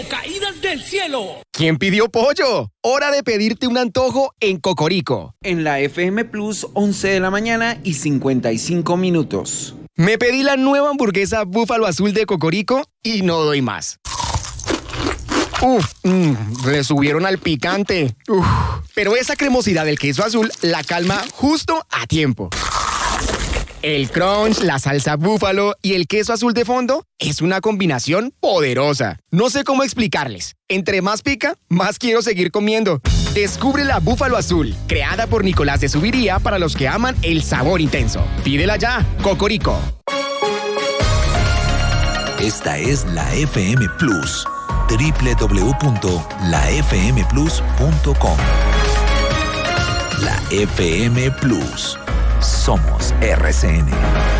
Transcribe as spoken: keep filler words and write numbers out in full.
caídas del cielo. ¿Quién pidió pollo? Hora de pedirte un antojo en Cocorico. En la F M Plus, once de la mañana y cincuenta y cinco minutos. Me pedí la nueva hamburguesa Búfalo Azul de Cocorico y no doy más. Uf, mmm, le subieron al picante. Uf, pero esa cremosidad del queso azul la calma justo a tiempo. El crunch, la salsa búfalo y el queso azul de fondo es una combinación poderosa. No sé cómo explicarles. Entre más pica, más quiero seguir comiendo. Descubre la Búfalo Azul, creada por Nicolás de Subiría para los que aman el sabor intenso. Pídela ya, Cocorico. Esta es la F M Plus. doble u doble u doble u punto la f m plus punto com. La F M Plus. Somos R C N.